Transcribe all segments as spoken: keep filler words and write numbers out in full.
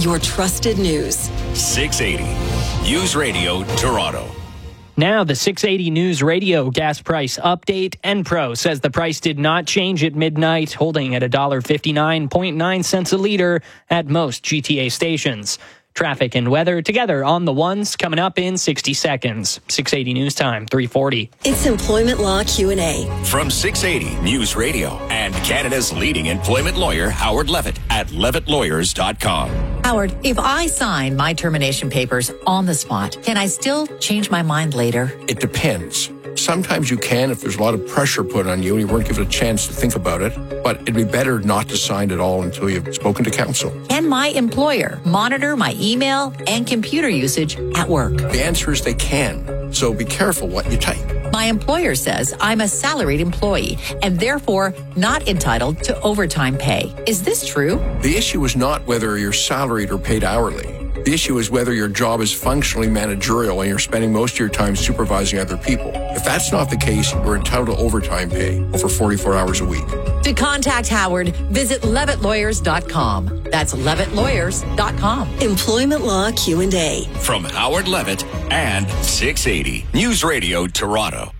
your trusted news. six eighty News Radio Toronto. Now, the six eighty News Radio gas price update. Enpro says the price did not change at midnight, holding at one dollar fifty-nine point nine cents a liter at most G T A stations. Traffic and weather together on the ones coming up in sixty seconds. six eighty News Time, three forty. It's Employment Law Q and A. From six eighty News Radio and Canada's leading employment lawyer, Howard Levitt, at levitt lawyers dot com. Howard, if I sign my termination papers on the spot, can I still change my mind later? It depends. Sometimes you can if there's a lot of pressure put on you and you weren't given a chance to think about it, but it'd be better not to sign at all until you've spoken to counsel. Can my employer monitor my email and computer usage at work? The answer is they can, so be careful what you type. My employer says I'm a salaried employee and therefore not entitled to overtime pay. Is this true? The issue is not whether you're salaried or paid hourly. The issue is whether your job is functionally managerial and you're spending most of your time supervising other people. If that's not the case, you're entitled to overtime pay over forty-four hours a week. To contact Howard, visit levitt lawyers dot com. That's levitt lawyers dot com. Employment Law Q and A. From Howard Levitt and six eighty News Radio Toronto.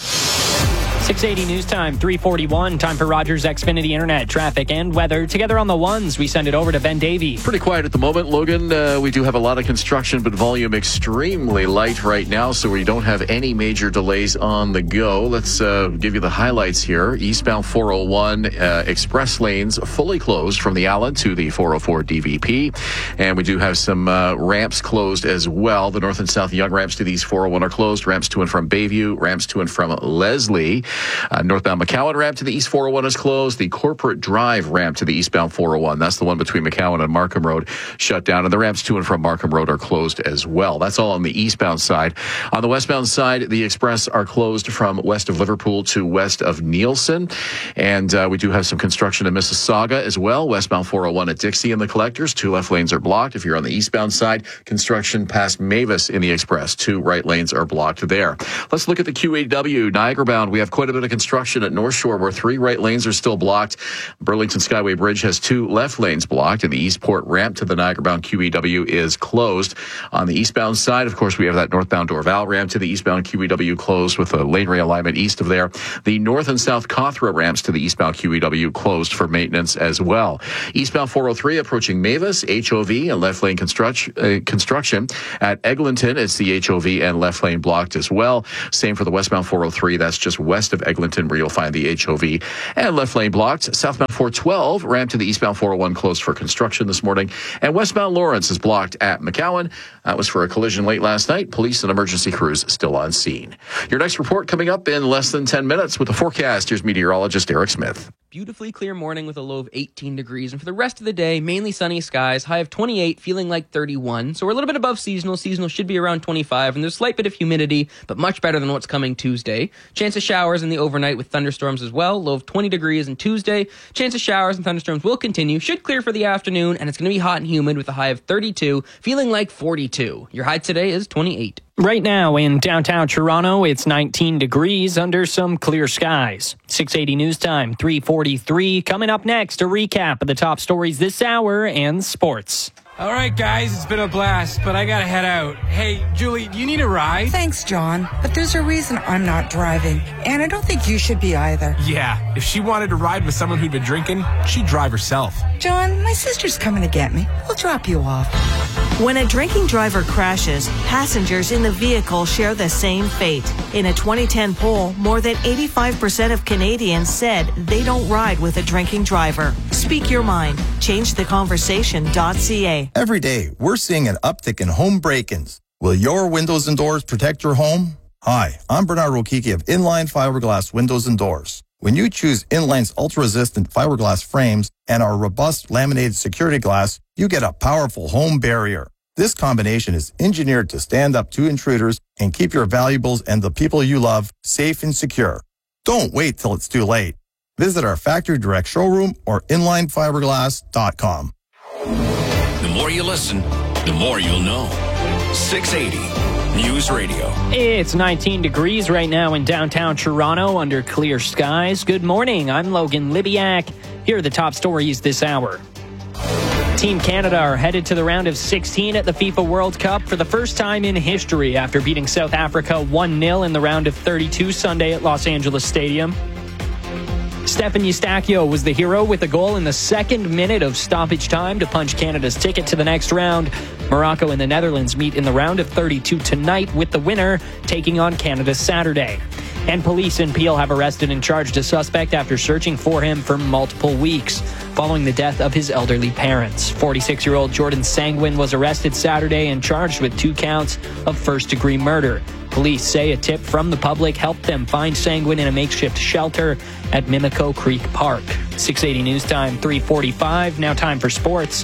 six eighty News Time, three forty-one. Time for Rogers Xfinity Internet traffic and weather. Together on the ones, we send it over to Ben Davey. Pretty quiet at the moment, Logan. Uh, we do have a lot of construction, but volume extremely light right now, so we don't have any major delays on the go. Let's uh, give you the highlights here. Eastbound four oh one uh, express lanes fully closed from the Allen to the four oh four D V P. And we do have some uh, ramps closed as well. The north and south Young ramps to the East four oh one are closed. Ramps to and from Bayview, ramps to and from Leslie. Uh, northbound McCowan ramp to the East four oh one is closed. The Corporate Drive ramp to the eastbound four oh one, that's the one between McCowan and Markham Road, shut down. And the ramps to and from Markham Road are closed as well. That's all on the eastbound side. On the westbound side, the express are closed from west of Liverpool to west of Nielsen. And uh, we do have some construction in Mississauga as well. Westbound four oh one at Dixie and the Collectors. Two left lanes are blocked. If you're on the eastbound side, construction past Mavis in the express. Two right lanes are blocked there. Let's look at the Q E W. Niagara bound, we have quite a bit of construction at North Shore where three right lanes are still blocked. Burlington Skyway Bridge has two left lanes blocked, and the Eastport ramp to the Niagara-bound Q E W is closed. On the eastbound side, of course, we have that northbound Dorval ramp to the eastbound Q E W closed with a lane realignment east of there. The north and south Cawthra ramps to the eastbound Q E W closed for maintenance as well. Eastbound four oh three approaching Mavis, H O V and left lane construct, uh, construction. At Eglinton, it's the H O V and left lane blocked as well. Same for the westbound four oh three. That's just west of Eglinton where you'll find the H O V and left lane blocked. Southbound four twelve ramp to the eastbound four oh one closed for construction this morning. And westbound Lawrence is blocked at McCowan. That was for a collision late last night. Police and emergency crews still on scene. Your next report coming up in less than ten minutes with the forecast. Here's meteorologist Eric Smith. Beautifully clear morning with a low of eighteen degrees. And for the rest of the day, mainly sunny skies, high of twenty-eight, feeling like thirty-one. So we're a little bit above seasonal. Seasonal should be around twenty-five. And there's a slight bit of humidity, but much better than what's coming Tuesday. Chance of showers in the overnight with thunderstorms as well. Low of twenty degrees on Tuesday. Chance of showers and thunderstorms will continue. Should clear for the afternoon. And it's going to be hot and humid with a high of thirty-two, feeling like forty-two. Your high today is twenty-eight. Right now in downtown Toronto, it's nineteen degrees under some clear skies. six eighty News Time, three forty-three. Coming up next, a recap of the top stories this hour and sports. All right, guys, it's been a blast, but I gotta head out. Hey, Julie, do you need a ride? Thanks, John, but there's a reason I'm not driving, and I don't think you should be either. Yeah, if she wanted to ride with someone who'd been drinking, she'd drive herself. John, my sister's coming to get me. We'll drop you off. When a drinking driver crashes, passengers in the vehicle share the same fate. In a twenty ten poll, more than eighty-five percent of Canadians said they don't ride with a drinking driver. Speak your mind. change the conversation dot c a. Every day, we're seeing an uptick in home break-ins. Will your windows and doors protect your home? Hi, I'm Bernard Rokiki of Inline Fiberglass Windows and Doors. When you choose Inline's ultra-resistant fiberglass frames and our robust laminated security glass, you get a powerful home barrier. This combination is engineered to stand up to intruders and keep your valuables and the people you love safe and secure. Don't wait till it's too late. Visit our factory direct showroom or inline fiberglass dot com. The more you listen, the more you'll know. six eighty News Radio. It's nineteen degrees right now in downtown Toronto under clear skies. Good morning. I'm Logan Libiak. Here are the top stories this hour. Team Canada are headed to the round of sixteen at the FIFA World Cup for the first time in history after beating South Africa one nil in the round of thirty-two Sunday at Los Angeles Stadium. Stefan Eustáquio was the hero with a goal in the second minute of stoppage time to punch Canada's ticket to the next round. Morocco and the Netherlands meet in the round of thirty-two tonight, with the winner taking on Canada Saturday. And police in Peel have arrested and charged a suspect after searching for him for multiple weeks following the death of his elderly parents. forty-six-year-old Jordan Sangwin was arrested Saturday and charged with two counts of first-degree murder. Police say a tip from the public helped them find Sangwin in a makeshift shelter at Mimico Creek Park. six eighty News Time, three forty-five. Now time for sports.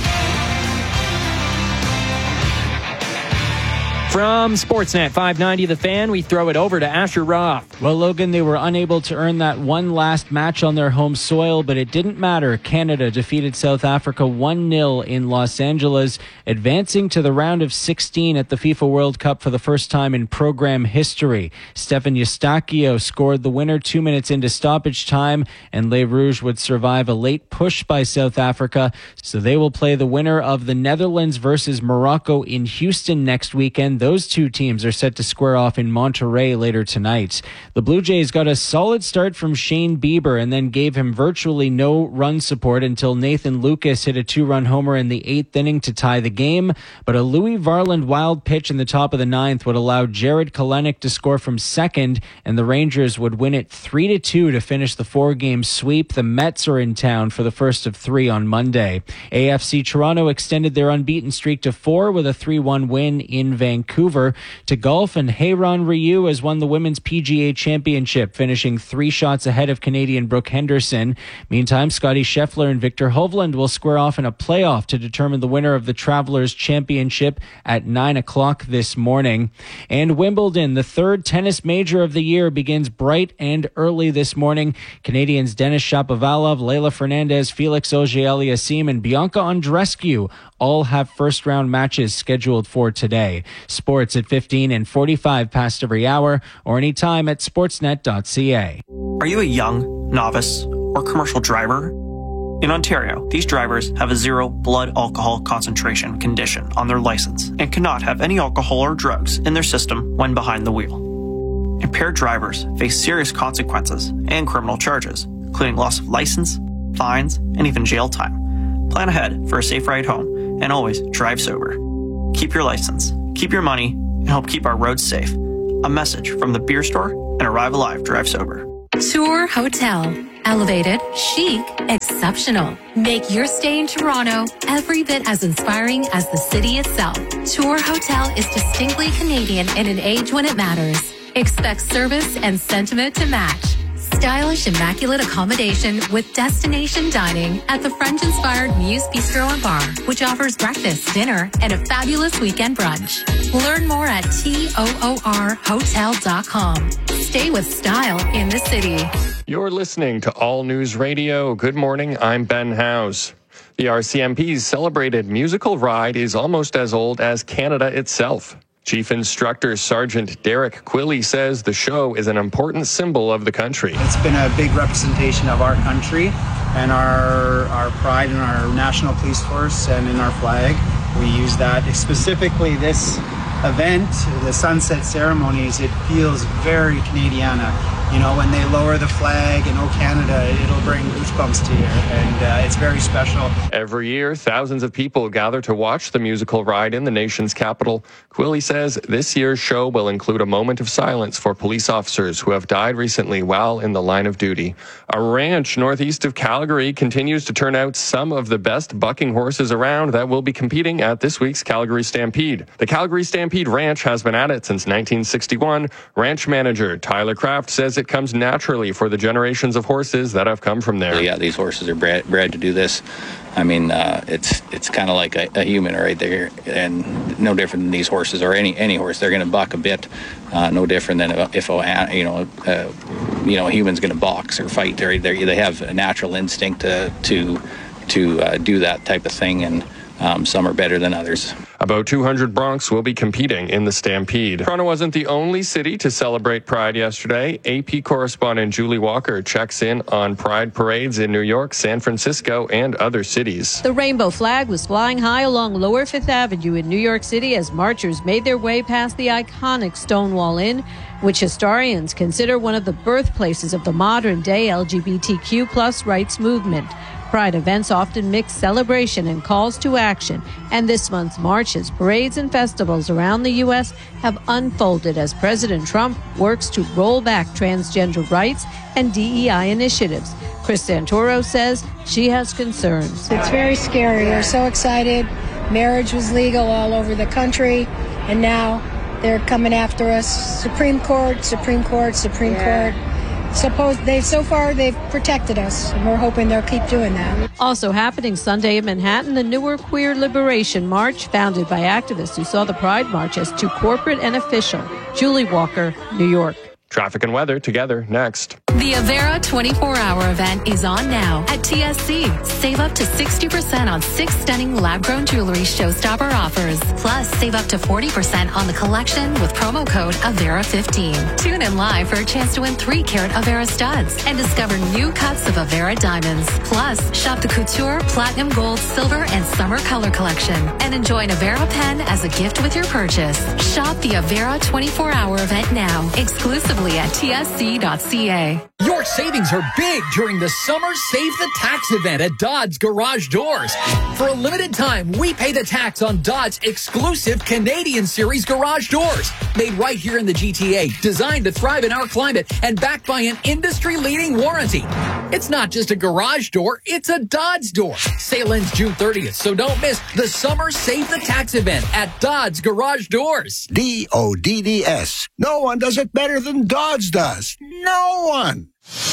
From Sportsnet five ninety The Fan, we throw it over to Asher Roth. Well, Logan, they were unable to earn that one last match on their home soil, but it didn't matter. Canada defeated South Africa one nil in Los Angeles, advancing to the round of sixteen at the FIFA World Cup for the first time in program history. Stefan Eustáquio scored the winner two minutes into stoppage time, and Les Rouges would survive a late push by South Africa, so they will play the winner of the Netherlands versus Morocco in Houston next weekend. Those two teams are set to square off in Monterrey later tonight. The Blue Jays got a solid start from Shane Bieber and then gave him virtually no run support until Nathan Lucas hit a two-run homer in the eighth inning to tie the game. But a Louis Varland wild pitch in the top of the ninth would allow Jared Kelenic to score from second, and the Rangers would win it three to two to finish the four-game sweep. The Mets are in town for the first of three on Monday. A F C Toronto extended their unbeaten streak to four with a three one win in Vancouver. Vancouver. To golf, and Heiran Ryu has won the Women's P G A Championship, finishing three shots ahead of Canadian Brooke Henderson. Meantime, Scotty Scheffler and Victor Hovland will square off in a playoff to determine the winner of the Travelers Championship at nine o'clock this morning. And Wimbledon, the third tennis major of the year, begins bright and early this morning. Canadians Denis Shapovalov, Leylah Fernandez, Felix Auger-Aliassime, and Bianca Andreescu all have first-round matches scheduled for today. Sports at fifteen and forty-five past every hour, or anytime at sportsnet dot c a. Are you a young, novice, or commercial driver? In Ontario, these drivers have a zero blood alcohol concentration condition on their license and cannot have any alcohol or drugs in their system when behind the wheel. Impaired drivers face serious consequences and criminal charges, including loss of license, fines, and even jail time. Plan ahead for a safe ride home, and always drive sober. Keep your license, keep your money, and help keep our roads safe. A message from the Beer Store and Arrive Alive Drive Sober. Tour Hotel. Elevated, chic, exceptional. Make your stay in Toronto every bit as inspiring as the city itself. Tour Hotel is distinctly Canadian in an age when it matters. Expect service and sentiment to match. Stylish, immaculate accommodation with destination dining at the French-inspired Muse Bistro and Bar, which offers breakfast, dinner, and a fabulous weekend brunch. Learn more at toor hotel dot com. Stay with style in the city. You're listening to All News Radio. Good morning, I'm Ben Howes. The R C M P's celebrated musical ride is almost as old as Canada itself. Chief Instructor Sergeant Derek Quilly says the show is an important symbol of the country. It's been a big representation of our country and our our pride in our national police force and in our flag. We use that specifically this event, the sunset ceremonies. It feels very Canadiana. You know, when they lower the flag in O Canada, it'll bring goosebumps to you, and uh, it's very special. Every year, thousands of people gather to watch the musical ride in the nation's capital. Quilly says this year's show will include a moment of silence for police officers who have died recently while in the line of duty. A ranch northeast of Calgary continues to turn out some of the best bucking horses around that will be competing at this week's Calgary Stampede. The Calgary Stampede Ranch has been at it since nineteen sixty-one. Ranch manager Tyler Kraft says it comes naturally for the generations of horses that have come from there. Yeah, these horses are bred, bred to do this. I mean, uh, it's it's kind of like a, a human right there, and no different than these horses or any any horse. They're going to buck a bit, uh, no different than if, if a you know uh, you know a human's going to box or fight. They they have a natural instinct to to to uh, do that type of thing, and um, some are better than others. About two hundred Bronx will be competing in the Stampede. Toronto wasn't the only city to celebrate Pride yesterday. A P correspondent Julie Walker checks in on Pride parades in New York, San Francisco, and other cities. The rainbow flag was flying high along Lower Fifth Avenue in New York City as marchers made their way past the iconic Stonewall Inn, which historians consider one of the birthplaces of the modern-day L G B T Q plus rights movement. Pride events often mix celebration and calls to action, and this month's marches, parades, and festivals around the U S have unfolded as President Trump works to roll back transgender rights and D E I initiatives. Chris Santoro says she has concerns. It's very scary. We're so excited. Marriage was legal all over the country, and now they're coming after us. Supreme Court, Supreme Court, Supreme yeah. Court. Suppose they so far they've protected us, and we're hoping they'll keep doing that. Also happening Sunday in Manhattan, the Newark Queer Liberation March, founded by activists who saw the Pride March as too corporate and official. Julie Walker, New York. Traffic and weather together next. The Avera twenty-four hour event is on now at T S C. Save up to sixty percent on six stunning lab-grown jewelry showstopper offers. Plus, save up to forty percent on the collection with promo code Avera fifteen. Tune in live for a chance to win three carat Avera studs and discover new cuts of Avera diamonds. Plus, shop the Couture, Platinum Gold, Silver, and Summer Color collection and enjoy an Avera pen as a gift with your purchase. Shop the Avera twenty-four hour event now, exclusively at T S C dot C A. Your savings are big during the Summer Save the Tax event at Dodds Garage Doors. For a limited time, we pay the tax on Dodds' exclusive Canadian Series garage doors. Made right here in the G T A, designed to thrive in our climate, and backed by an industry-leading warranty. It's not just a garage door, it's a Dodds door. Sale ends June thirtieth, so don't miss the Summer Save the Tax event at Dodds Garage Doors. D O D D S. No one does it better than Dodds does. No one.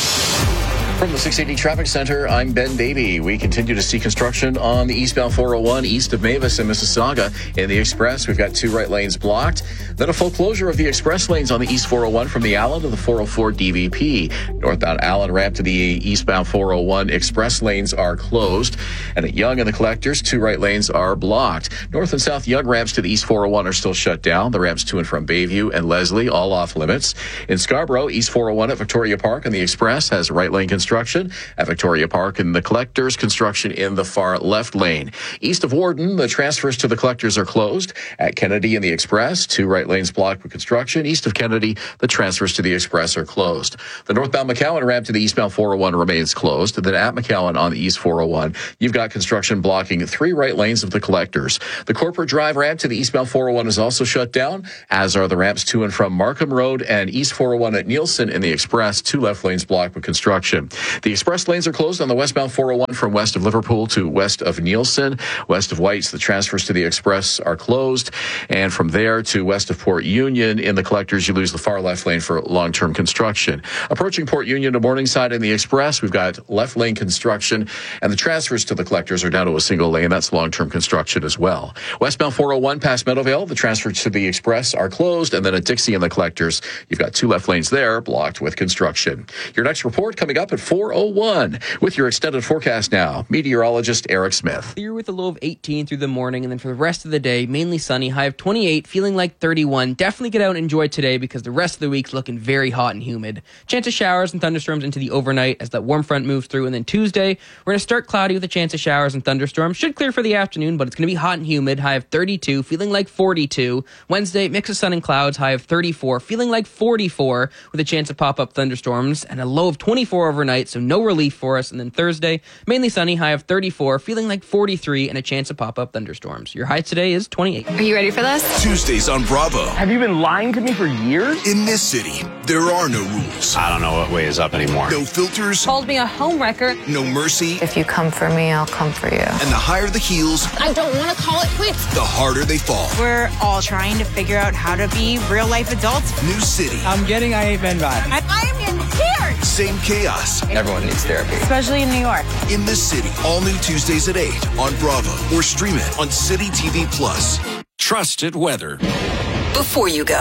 From the six eighty Traffic Center, I'm Ben Davey. We continue to see construction on the eastbound four oh one east of Mavis and Mississauga. In the express, we've got two right lanes blocked. Then a full closure of the express lanes on the east four oh one from the Allen to the four oh four D V P. Northbound Allen ramp to the eastbound four oh one express lanes are closed. And at Yonge and the Collectors, two right lanes are blocked. North and south Yonge ramps to the east four oh one are still shut down. The ramps to and from Bayview and Leslie, all off limits. In Scarborough, east four oh one at Victoria Park and the express has right lane construction. Construction at Victoria Park and the Collectors, construction in the far left lane. East of Warden, the transfers to the Collectors are closed. At Kennedy and the Express, two right lanes blocked with construction. East of Kennedy, the transfers to the Express are closed. The northbound McCowan ramp to the eastbound four oh one remains closed. Then at McCowan on the east four oh one, you've got construction blocking three right lanes of the Collectors. The Corporate Drive ramp to the eastbound four oh one is also shut down, as are the ramps to and from Markham Road and east four oh one at Nielsen in the Express, two left lanes blocked with construction. The express lanes are closed on the westbound four oh one from west of Liverpool to west of Nielsen. West of Whites, the transfers to the express are closed. And from there to west of Port Union in the Collectors, you lose the far left lane for long-term construction. Approaching Port Union to Morningside in the express, we've got left lane construction, and the transfers to the Collectors are down to a single lane. That's long-term construction as well. Westbound four oh one past Meadowvale, the transfers to the express are closed. And then at Dixie and the Collectors, you've got two left lanes there blocked with construction. Your next report coming up at four oh one. With your extended forecast now, meteorologist Eric Smith. Clear with a low of eighteen through the morning, and then for the rest of the day, mainly sunny, high of twenty-eight, feeling like thirty-one. Definitely get out and enjoy today because the rest of the week's looking very hot and humid. Chance of showers and thunderstorms into the overnight as that warm front moves through, and then Tuesday, we're going to start cloudy with a chance of showers and thunderstorms. Should clear for the afternoon, but it's going to be hot and humid, high of thirty-two, feeling like forty-two. Wednesday, mix of sun and clouds, high of thirty-four, feeling like forty-four, with a chance of pop-up thunderstorms, and a low of twenty-four overnight, so no relief for us. And then Thursday, mainly sunny, high of thirty-four, feeling like forty-three, and a chance of pop-up thunderstorms. Your high today is twenty-eight. Are you ready for this? Tuesdays on Bravo. Have you been lying to me for years? In this city, there are no rules. I don't know what way is up anymore. No filters. Called me a homewrecker. No mercy. If you come for me, I'll come for you. And the higher the heels, I don't want to call it quits. The harder they fall. We're all trying to figure out how to be real-life adults. New city. I'm getting I Hate Men vibe. I'm in tears. Same chaos. Everyone needs therapy. Especially in New York. In this city, all new Tuesdays at eight on Bravo or stream it on City T V Plus. Trusted weather. Before you go,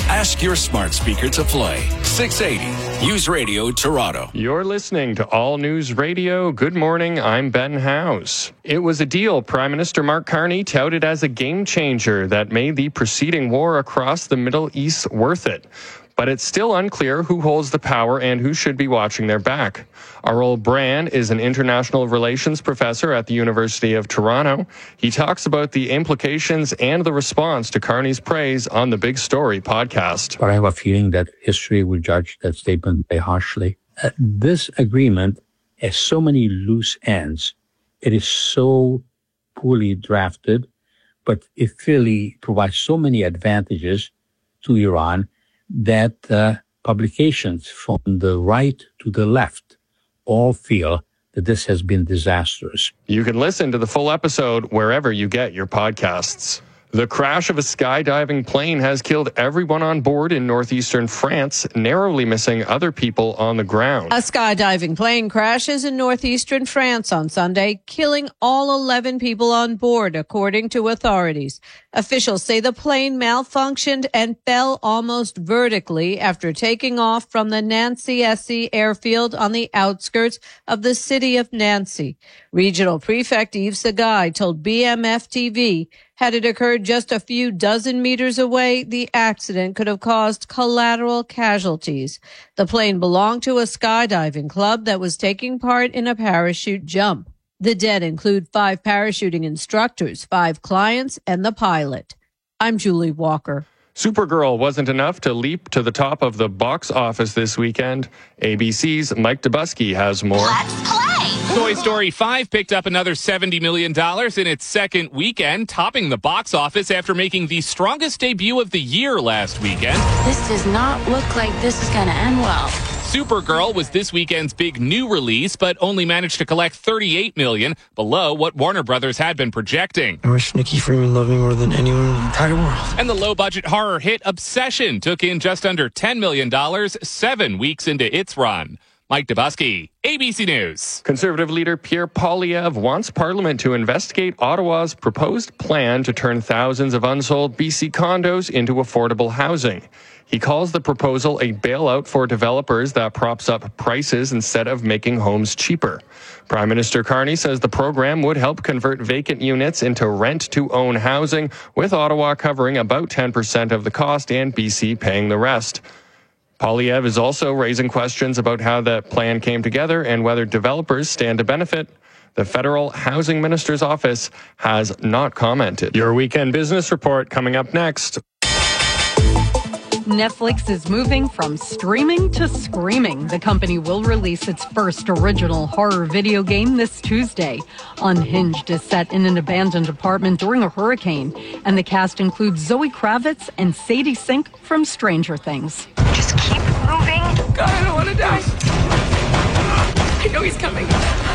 Ask your smart speaker to play. six eighty News Radio Toronto. You're listening to All News Radio. Good morning, I'm Ben House. It was a deal Prime Minister Mark Carney touted as a game changer that made the preceding war across the Middle East worth it. But it's still unclear who holds the power and who should be watching their back. Arul Brand is an international relations professor at the University of Toronto. He talks about the implications and the response to Carney's praise on the Big Story podcast. But I have a feeling that history will judge that statement very harshly. Uh, this agreement has so many loose ends. It is so poorly drafted, but it really provides so many advantages to Iran that uh, publications from the right to the left all feel that this has been disastrous. You can listen to the full episode wherever you get your podcasts. The crash of a skydiving plane has killed everyone on board in northeastern France, narrowly missing other people on the ground. A skydiving plane crashes in northeastern France on Sunday, killing all eleven people on board, according to authorities. Officials say the plane malfunctioned and fell almost vertically after taking off from the Nancy-Essy airfield on the outskirts of the city of Nancy. Regional Prefect Yves Sagai told B M F T V, had it occurred just a few dozen meters away, the accident could have caused collateral casualties. The plane belonged to a skydiving club that was taking part in a parachute jump. The dead include five parachuting instructors, five clients, and the pilot. I'm Julie Walker. Supergirl wasn't enough to leap to the top of the box office this weekend. A B C's Mike Dubusky has more. Let's play! Toy Story five picked up another seventy million dollars in its second weekend, topping the box office after making the strongest debut of the year last weekend. This does not look like this is going to end well. Supergirl was this weekend's big new release, but only managed to collect thirty-eight million dollars, below what Warner Brothers had been projecting. I wish Nikki Freeman loved me more than anyone in the entire world. And the low-budget horror hit Obsession took in just under ten million dollars, seven weeks into its run. Mike Dubusky, A B C News. Conservative leader Pierre Poilievre wants Parliament to investigate Ottawa's proposed plan to turn thousands of unsold B C condos into affordable housing. He calls the proposal a bailout for developers that props up prices instead of making homes cheaper. Prime Minister Carney says the program would help convert vacant units into rent-to-own housing, with Ottawa covering about ten percent of the cost and B C paying the rest. Poilievre is also raising questions about how the plan came together and whether developers stand to benefit. The Federal Housing Minister's office has not commented. Your weekend business report coming up next. Netflix is moving from streaming to screaming. The company will release its first original horror video game this Tuesday. Unhinged is set in an abandoned apartment during a hurricane, and the cast includes Zoe Kravitz and Sadie Sink from Stranger Things. Just keep moving. God, I don't want to die. I know he's coming.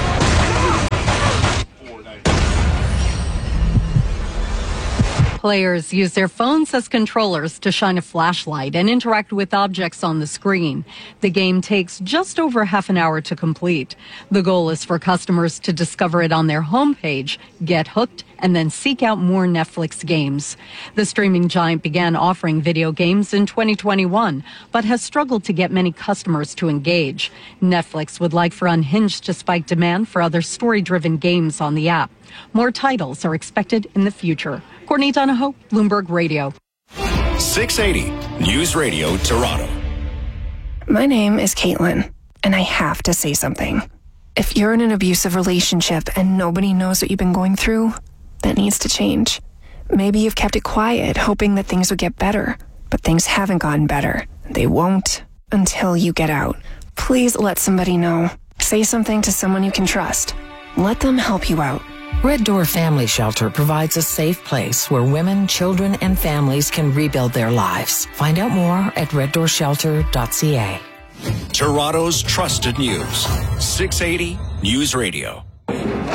Players use their phones as controllers to shine a flashlight and interact with objects on the screen. The game takes just over half an hour to complete. The goal is for customers to discover it on their homepage, get hooked, and then seek out more Netflix games. The streaming giant began offering video games in twenty twenty-one, but has struggled to get many customers to engage. Netflix would like for Unhinged to spike demand for other story-driven games on the app. More titles are expected in the future. Courtney Donahoe, Bloomberg Radio. six eighty News Radio Toronto. My name is Caitlin, and I have to say something. If you're in an abusive relationship and nobody knows what you've been going through, that needs to change. Maybe you've kept it quiet, hoping that things would get better, but things haven't gotten better. They won't until you get out. Please let somebody know. Say something to someone you can trust. Let them help you out. Red Door Family Shelter provides a safe place where women, children, and families can rebuild their lives. Find out more at red door shelter dot c a. Toronto's trusted news. six eighty News Radio.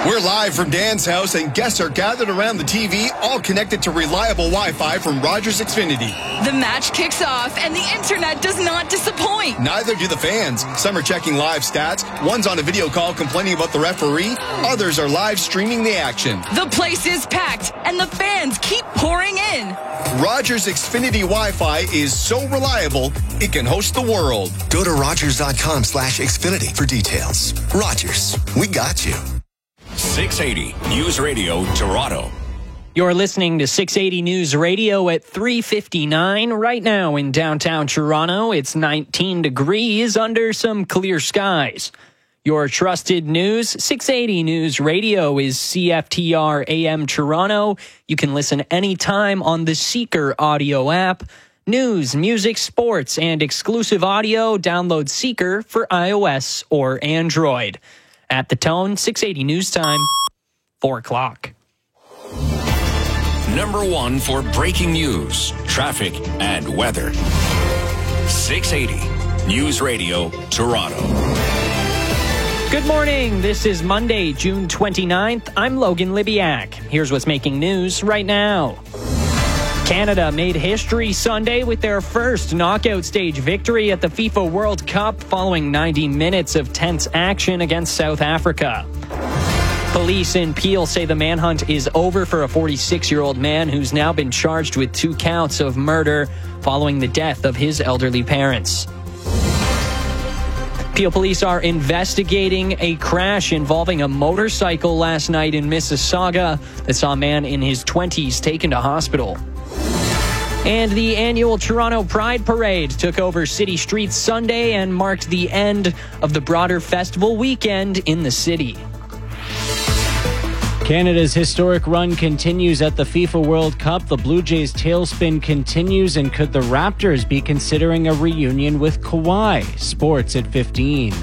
We're live from Dan's house, and guests are gathered around the T V, all connected to reliable Wi-Fi from Rogers Xfinity. The match kicks off, and the internet does not disappoint. Neither do the fans. Some are checking live stats. One's on a video call complaining about the referee. Others are live streaming the action. The place is packed, and the fans keep pouring in. Rogers Xfinity Wi-Fi is so reliable, it can host the world. Go to rogers.com slash Xfinity for details. Rogers, we got you. six eighty News Radio Toronto. You're listening to six eighty News Radio at three fifty-nine. Right now in downtown Toronto, it's nineteen degrees under some clear skies. Your trusted news, six eighty News Radio is C F T R A M Toronto. You can listen anytime on the Seeker audio app. News, music, sports, and exclusive audio. Download Seeker for iOS or Android. At the tone, six eighty News Time, four o'clock. Number one for breaking news, traffic, and weather. six eighty News Radio Toronto. Good morning. This is Monday, June twenty-ninth. I'm Logan Libiak. Here's what's making news right now. Canada made history Sunday with their first knockout stage victory at the FIFA World Cup following ninety minutes of tense action against South Africa. Police in Peel say the manhunt is over for a forty-six-year-old man who's now been charged with two counts of murder following the death of his elderly parents. Peel police are investigating a crash involving a motorcycle last night in Mississauga that saw a man in his twenties taken to hospital. And the annual Toronto Pride Parade took over city streets Sunday and marked the end of the broader festival weekend in the city. Canada's historic run continues at the FIFA World Cup. The Blue Jays' tailspin continues, and could the Raptors be considering a reunion with Kawhi? Sports at fifteen.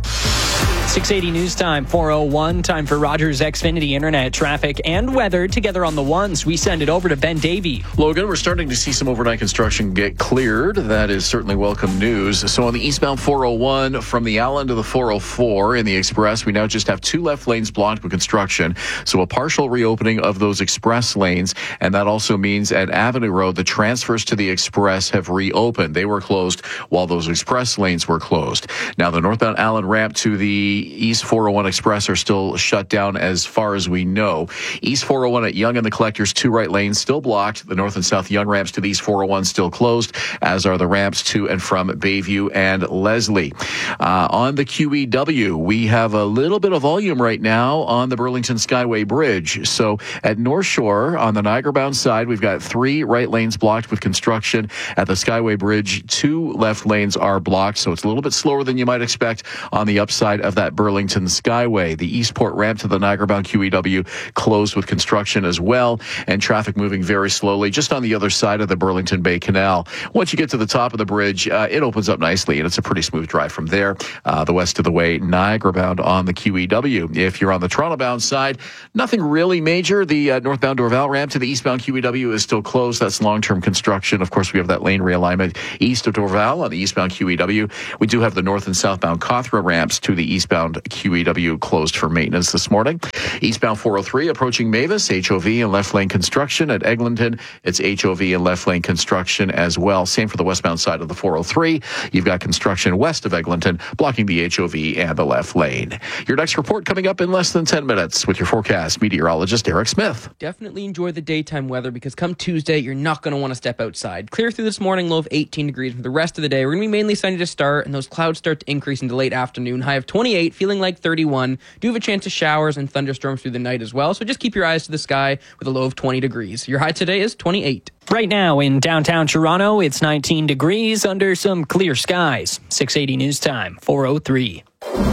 six eighty News Time, four oh one. Time for Rogers Xfinity Internet, traffic, and weather together on the ones. We send it over to Ben Davey. Logan, we're starting to see some overnight construction get cleared. That is certainly welcome news. So on the eastbound four oh one from the Allen to the four oh four in the Express, we now just have two left lanes blocked with construction. So a partial reopening of those express lanes. And that also means at Avenue Road, the transfers to the Express have reopened. They were closed while those express lanes were closed. Now the northbound Allen ramp to the East four oh one Express are still shut down as far as we know. East four oh one at Yonge and the Collectors, two right lanes still blocked. The north and south Yonge ramps to the East four oh one still closed, as are the ramps to and from Bayview and Leslie. Uh, on the Q E W, we have a little bit of volume right now on the Burlington Skyway Bridge. So at North Shore, on the Niagara-bound side, we've got three right lanes blocked with construction. At the Skyway Bridge, two left lanes are blocked, so it's a little bit slower than you might expect on the upside of that Burlington Skyway. The Eastport ramp to the Niagara-bound Q E W closed with construction as well, and traffic moving very slowly just on the other side of the Burlington Bay Canal. Once you get to the top of the bridge, uh, it opens up nicely, and it's a pretty smooth drive from there. Uh, the west of the way, Niagara-bound on the Q E W. If you're on the Toronto-bound side, nothing really major. The uh, northbound Dorval ramp to the eastbound Q E W is still closed. That's long-term construction. Of course, we have that lane realignment east of Dorval on the eastbound Q E W. We do have the north and southbound Cawthra ramps to the eastbound Q E W closed for maintenance this morning. Eastbound four oh three approaching Mavis, H O V and left lane construction. At Eglinton, it's H O V and left lane construction as well. Same for the westbound side of the four oh three. You've got construction west of Eglinton, blocking the H O V and the left lane. Your next report coming up in less than ten minutes with your forecast meteorologist Eric Smith. Definitely enjoy the daytime weather, because come Tuesday, you're not going to want to step outside. Clear through this morning, low of eighteen degrees. For the rest of the day, we're going to be mainly sunny to start, and those clouds start to increase into late afternoon. High of twenty-eight, feeling like thirty-one. Do have a chance of showers and thunderstorms through the night as well, so just keep your eyes to the sky with a low of twenty degrees. Your high today is twenty-eight. Right now in downtown Toronto, it's nineteen degrees under some clear skies. six eighty News Time, four oh three.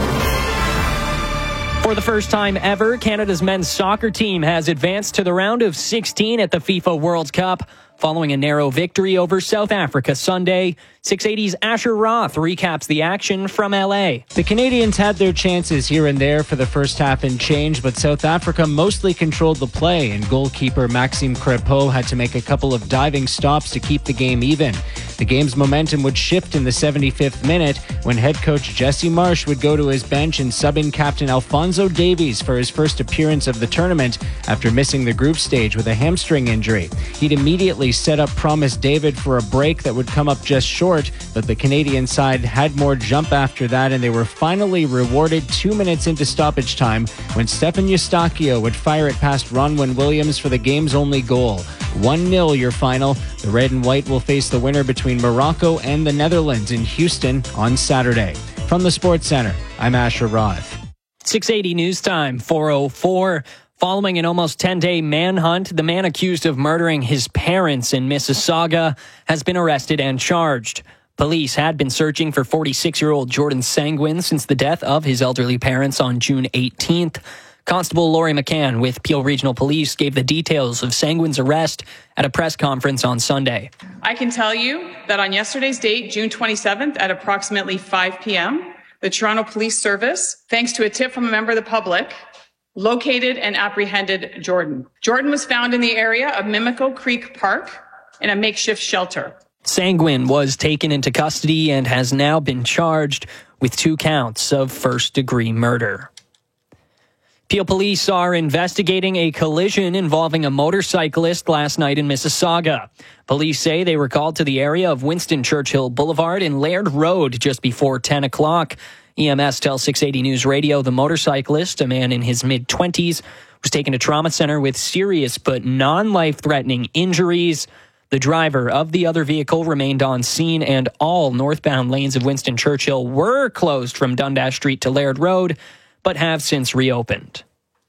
For the first time ever, Canada's men's soccer team has advanced to the round of sixteen at the FIFA World Cup, following a narrow victory over South Africa Sunday. six eighty's Asher Roth recaps the action from L A. The Canadians had their chances here and there for the first half and change, but South Africa mostly controlled the play, and goalkeeper Maxime Crepeau had to make a couple of diving stops to keep the game even. The game's momentum would shift in the seventy-fifth minute when when head coach Jesse Marsh would go to his bench and sub in captain Alphonso Davies for his first appearance of the tournament after missing the group stage with a hamstring injury. He'd immediately set up Promise David for a break that would come up just short, but the Canadian side had more jump after that, and they were finally rewarded two minutes into stoppage time when Stefan Eustachio would fire it past Ronwin Williams for the game's only goal. one nil your final. The red and white will face the winner between Morocco and the Netherlands in Houston on Saturday. From the Sports Center, I'm Asher Roth. six eighty News Time, four oh four. Following an almost ten-day manhunt, the man accused of murdering his parents in Mississauga has been arrested and charged. Police had been searching for forty-six-year-old Jordan Sanguin since the death of his elderly parents on June eighteenth. Constable Laurie McCann with Peel Regional Police gave the details of Sanguin's arrest at a press conference on Sunday. I can tell you that on yesterday's date, June twenty-seventh, at approximately five p.m., the Toronto Police Service, thanks to a tip from a member of the public, located and apprehended Jordan. Jordan was found in the area of Mimico Creek Park in a makeshift shelter. Sanguin was taken into custody and has now been charged with two counts of first-degree murder. Peel Police are investigating a collision involving a motorcyclist last night in Mississauga. Police say they were called to the area of Winston Churchill Boulevard and Laird Road just before ten o'clock. E M S tells six eighty News Radio the motorcyclist, a man in his mid-twenties, was taken to trauma center with serious but non-life-threatening injuries. The driver of the other vehicle remained on scene, and all northbound lanes of Winston Churchill were closed from Dundas Street to Laird Road, but have since reopened.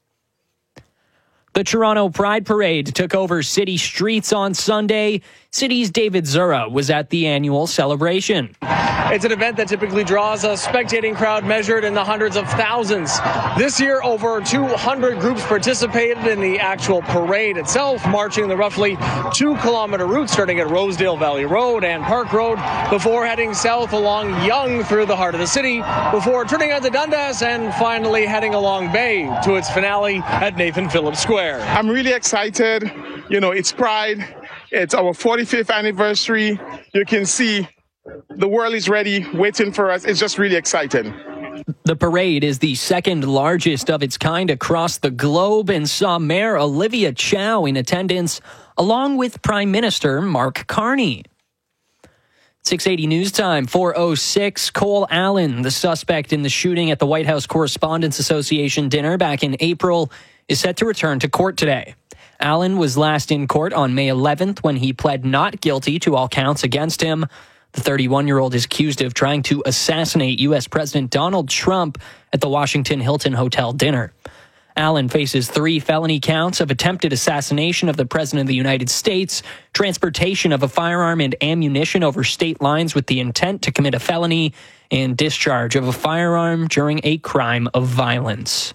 The Toronto Pride Parade took over city streets on Sunday. City's David Zura was at the annual celebration. It's an event that typically draws a spectating crowd measured in the hundreds of thousands. This year, over two hundred groups participated in the actual parade itself, marching the roughly two-kilometer route starting at Rosedale Valley Road and Park Road before heading south along Yonge through the heart of the city, before turning onto Dundas and finally heading along Bay to its finale at Nathan Phillips Square. I'm really excited. You know, it's Pride. It's our forty-fifth anniversary. You can see the world is ready, waiting for us. It's just really exciting. The parade is the second largest of its kind across the globe and saw Mayor Olivia Chow in attendance, along with Prime Minister Mark Carney. six eighty News Time, four oh six. Cole Allen, the suspect in the shooting at the White House Correspondents Association dinner back in April, is set to return to court today. Allen was last in court on May eleventh when he pled not guilty to all counts against him. The thirty-one-year-old is accused of trying to assassinate U S President Donald Trump at the Washington Hilton Hotel dinner. Allen faces three felony counts of attempted assassination of the President of the United States, transportation of a firearm and ammunition over state lines with the intent to commit a felony, and discharge of a firearm during a crime of violence.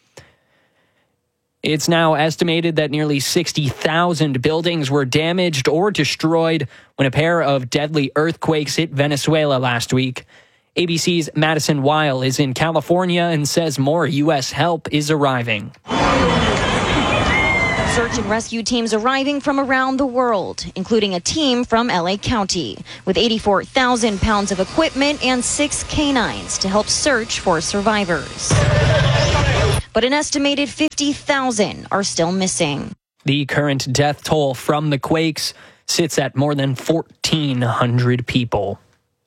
It's now estimated that nearly sixty thousand buildings were damaged or destroyed when a pair of deadly earthquakes hit Venezuela last week. A B C's Madison Weil is in California and says more U S help is arriving. Search and rescue teams arriving from around the world, including a team from L A County, with eighty-four thousand pounds of equipment and six canines to help search for survivors. But an estimated fifty thousand are still missing. The current death toll from the quakes sits at more than fourteen hundred people.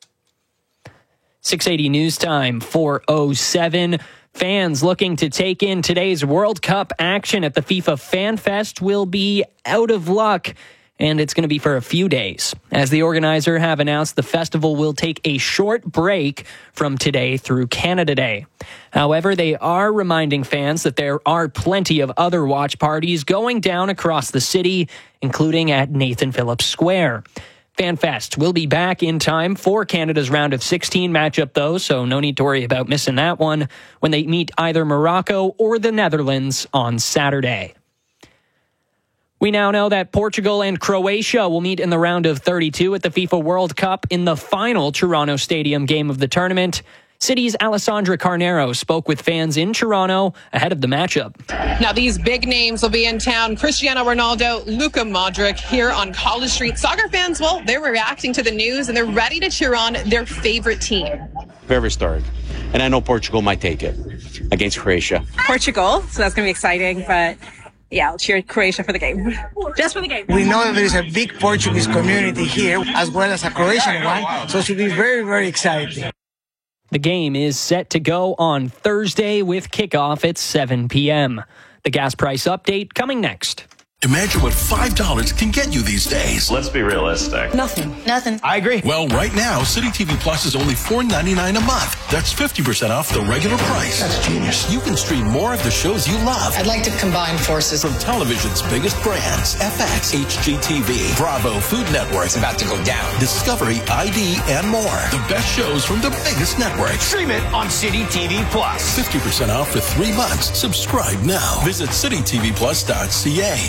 six eighty News Time, four oh seven. Fans looking to take in today's World Cup action at the FIFA Fan Fest will be out of luck, and it's going to be for a few days, as the organizer have announced the festival will take a short break from today through Canada Day. However, they are reminding fans that there are plenty of other watch parties going down across the city, including at Nathan Phillips Square. FanFest will be back in time for Canada's round of sixteen matchup, though, so no need to worry about missing that one when they meet either Morocco or the Netherlands on Saturday. We now know that Portugal and Croatia will meet in the round of thirty-two at the FIFA World Cup in the final Toronto Stadium game of the tournament. City's Alessandra Carnero spoke with fans in Toronto ahead of the matchup. Now, these big names will be in town. Cristiano Ronaldo, Luka Modric here on College Street. Soccer fans, well, they're reacting to the news and they're ready to cheer on their favorite team. Very stark. And I know Portugal might take it against Croatia. Portugal, so that's going to be exciting, but yeah, I'll cheer Croatia for the game. Just for the game. We know that there is a big Portuguese community here, as well as a Croatian one, so it should be very, very exciting. The game is set to go on Thursday with kickoff at seven p.m. The gas price update coming next. Imagine what five dollars can get you these days. Let's be realistic. Nothing. Nothing. I agree. Well, right now, City T V Plus is only four ninety-nine a month. That's fifty percent off the regular price. That's genius. You can stream more of the shows you love. I'd like to combine forces. From television's biggest brands, F X, H G T V, Bravo, Food Network. It's about to go down. Discovery, I D, and more. The best shows from the biggest networks. Stream it on City T V Plus. fifty percent off for three months. Subscribe now. Visit city t v plus dot c a.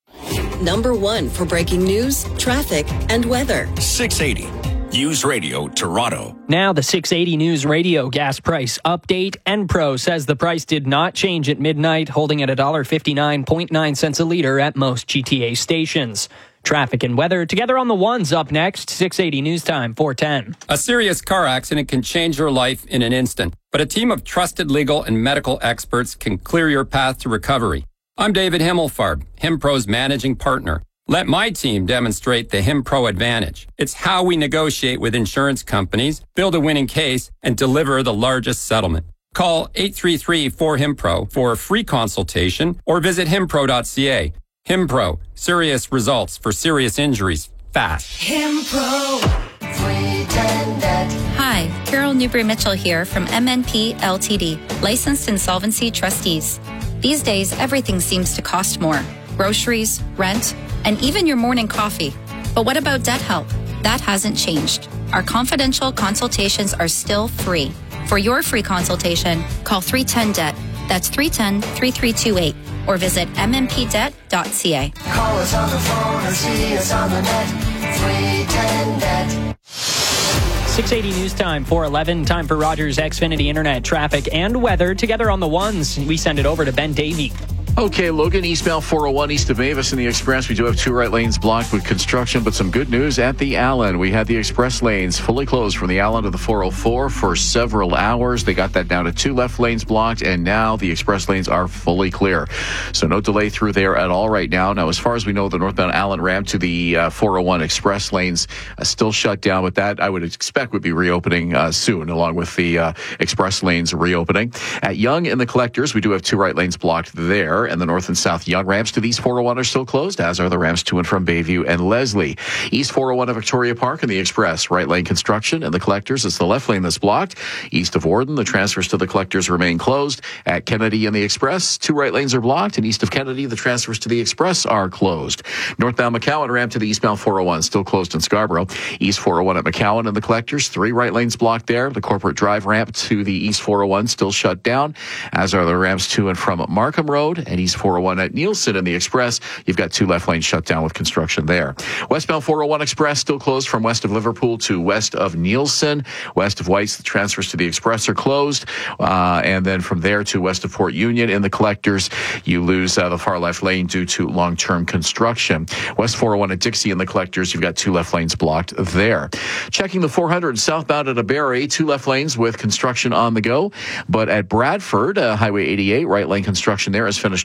Number one for breaking news, traffic, and weather. six eighty News Radio, Toronto. Now the six eighty News Radio gas price update. Enpro says the price did not change at midnight, holding at one dollar fifty-nine and nine cents a liter at most G T A stations. Traffic and weather together on the ones up next. six eighty News Time, four ten. A serious car accident can change your life in an instant, but a team of trusted legal and medical experts can clear your path to recovery. I'm David Himmelfarb, HimPro's managing partner. Let my team demonstrate the HimPro advantage. It's how we negotiate with insurance companies, build a winning case, and deliver the largest settlement. Call eight three three, four, HIMPRO for a free consultation or visit himpro dot c a. HimPro, serious results for serious injuries, fast. HimPro, three ten net. Hi, Carol Newbury-Mitchell here from M N P L T D, licensed insolvency trustees. These days, everything seems to cost more. Groceries, rent, and even your morning coffee. But what about debt help? That hasn't changed. Our confidential consultations are still free. For your free consultation, call three ten debt. That's three one zero, three three two eight. Or visit m m p debt dot c a. Call us on the phone or see us on the net. three ten net. six eighty News Time, four eleven. Time for Rogers Xfinity Internet traffic and weather. Together on the ones, we send it over to Ben Davey. Okay, Logan, eastbound four oh one east of Mavis in the Express. We do have two right lanes blocked with construction, but some good news at the Allen. We had the express lanes fully closed from the Allen to the four oh four for several hours. They got that down to two left lanes blocked, and now the express lanes are fully clear. So no delay through there at all right now. Now, as far as we know, the northbound Allen ramp to the uh, four oh one express lanes uh, still shut down, but that I would expect would be reopening uh, soon, along with the uh, express lanes reopening. At Yonge in the collectors, we do have two right lanes blocked there. And the north and south Yonge ramps to the East four oh one are still closed, as are the ramps to and from Bayview and Leslie. East four oh one at Victoria Park and the Express, right lane construction, and the collectors, it's the left lane that's blocked. East of Warden, the transfers to the collectors remain closed. At Kennedy and the Express, two right lanes are blocked, and east of Kennedy, the transfers to the Express are closed. Northbound McCowan ramp to the eastbound four oh one, still closed in Scarborough. East four oh one at McCowan and the collectors, three right lanes blocked there. The Corporate Drive ramp to the East four oh one still shut down, as are the ramps to and from Markham Road and East four oh one at Nielsen and the Express. You've got two left lanes shut down with construction there. Westbound four oh one Express still closed from west of Liverpool to west of Nielsen. West of White's, the transfers to the Express are closed. Uh, and then from there to west of Port Union in the collectors, you lose uh, the far left lane due to long-term construction. West four oh one at Dixie in the collectors, you've got two left lanes blocked there. Checking the four hundred southbound at Aberry, two left lanes with construction on the go. But at Bradford, uh, Highway eighty-eight, right lane construction there is finished